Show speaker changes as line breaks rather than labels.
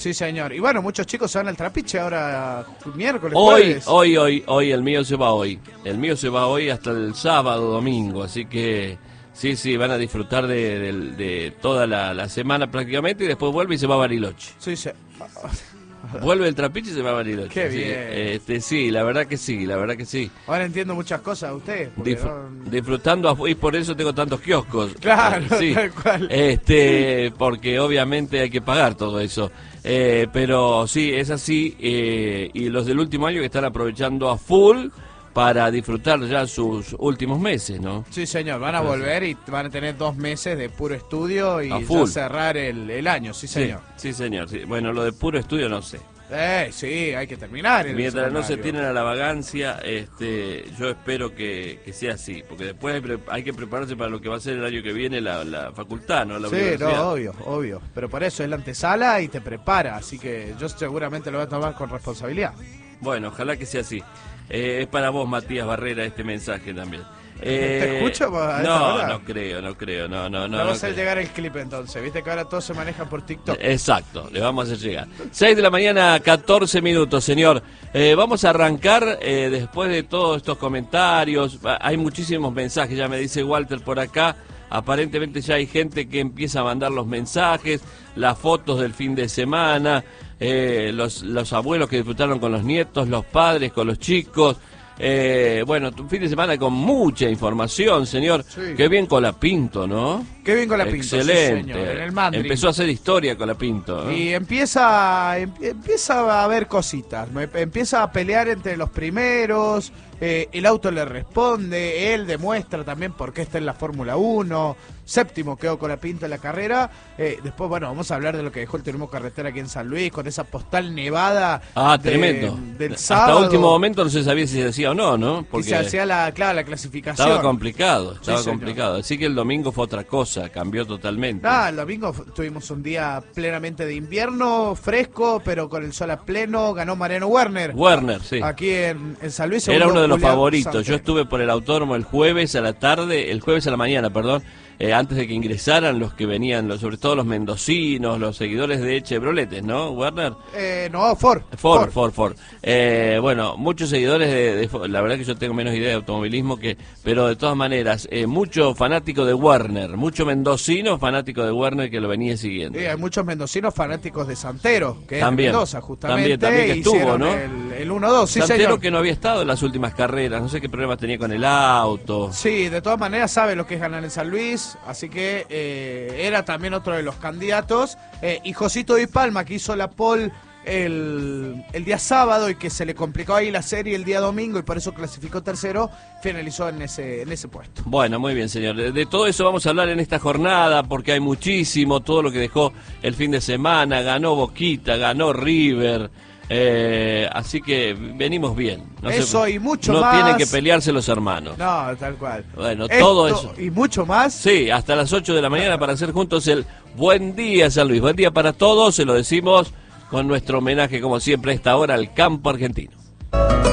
Sí, señor. Y bueno, muchos chicos se van al Trapiche ahora miércoles, jueves.
Hoy, el mío se va hoy. El mío se va hoy hasta el sábado, domingo, así que sí, van a disfrutar de toda la semana prácticamente y después vuelve y se va a Bariloche.
Sí, sí.
Vuelve el Trapiche y se va a Bariloche.
Qué bien.
Sí, la verdad que sí.
Ahora entiendo muchas cosas de usted.
Disfrutando, y por eso tengo tantos kioscos.
Claro,
sí.
tal cual.
Porque obviamente hay que pagar todo eso. Pero sí, es así. Y los del último año que están aprovechando a full para disfrutar ya sus últimos meses, ¿no?
Sí, señor, van a volver y van a tener 2 meses de puro estudio y ya cerrar el año, sí, señor.
Sí, señor. Sí. Bueno, lo de puro estudio no sé.
Sí, hay que terminar.
Mientras no se tienen a la vagancia, yo espero que sea así, porque después hay que prepararse para lo que va a ser el año que viene la facultad, ¿no? La universidad.
No, obvio. Pero por eso es la antesala y te prepara, así que yo seguramente lo voy a tomar con responsabilidad.
Bueno, ojalá que sea así. Es para vos, Matías Barrera, este mensaje también.
¿Te escucho?
No creo. No.
Vamos a hacer llegar el clip entonces. Viste que ahora todo se maneja por TikTok.
Exacto, le vamos a hacer llegar. 6 de la mañana, 14 minutos, señor. Vamos a arrancar después de todos estos comentarios. Hay muchísimos mensajes, ya me dice Walter por acá. Aparentemente ya hay gente que empieza a mandar los mensajes, las fotos del fin de semana, los abuelos que disfrutaron con los nietos, los padres con los chicos. Bueno, un fin de semana con mucha información, señor. Sí. Qué bien Colapinto, ¿no?
Qué bien Colapinto.
Excelente.
Sí, señor, en el Mandri.
Empezó a hacer historia Colapinto, ¿no?
Y empieza a haber cositas. Empieza a pelear entre los primeros. El auto le responde. Él demuestra también por qué está en la Fórmula 1. 7º quedó Colapinto en la carrera. Después, bueno, vamos a hablar de lo que dejó el turismo carretera aquí en San Luis con esa postal nevada.
Tremendo.
Del sábado.
Hasta último momento no se sabía si se decía o no, ¿no?
Porque se hacía la clasificación.
Estaba complicado. Así que el domingo fue otra cosa, cambió totalmente.
El domingo tuvimos un día plenamente de invierno, fresco, pero con el sol a pleno. Ganó Mariano Werner.
Sí.
Aquí en San Luis.
Era uno de los
Julián
favoritos.
Santé.
Yo estuve por el autódromo el jueves a la mañana, antes de que ingresaran los que venían, sobre todo los mendocinos, los seguidores de Chevroletes, ¿no, Werner?
No, Ford.
Bueno, muchos seguidores de la verdad que yo tengo menos idea de automovilismo pero de todas maneras, mucho fanático de Werner, mucho mendocino fanático de Werner que lo venía siguiendo.
Hay muchos mendocinos fanáticos de Santero, que
también,
es de Mendoza, justamente.
También que estuvo, ¿no?
El 1-2, sí,
Santero,
señor.
que no había estado en las últimas carreras, no sé qué problemas tenía con el auto.
Sí, de todas maneras sabe lo que es ganar en San Luis, así que era también otro de los candidatos. Y Josito Di Palma, que hizo la pole el día sábado y que se le complicó ahí la serie el día domingo y por eso clasificó tercero, finalizó en ese puesto.
Bueno, muy bien, señor. De todo eso vamos a hablar en esta jornada porque hay muchísimo, todo lo que dejó el fin de semana, ganó Boquita, ganó River. Así que venimos bien.
Y mucho
más. No tienen que pelearse los hermanos.
No, tal cual.
Bueno, todo eso.
Y mucho más.
Sí, hasta las 8 de la mañana para hacer juntos el Buen Día San Luis. Buen día para todos, se lo decimos con nuestro homenaje como siempre a esta hora al campo argentino.